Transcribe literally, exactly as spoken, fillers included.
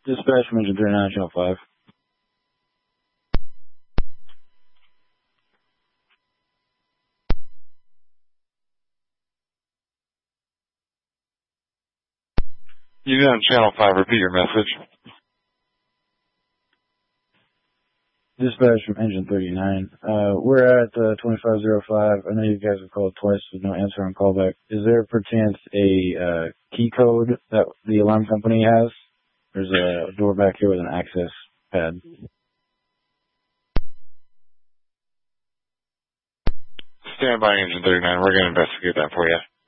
Dispatch from Engine thirty-nine, Channel five. You're on Channel five. Repeat your message. Dispatch from Engine thirty-nine. Uh, we're at uh, twenty-five oh five. I know you guys have called twice with no answer on callback. Is there perchance a uh, key code that the alarm company has? There's a door back here with an access pad. Stand by, Engine thirty-nine. We're going to investigate that for you.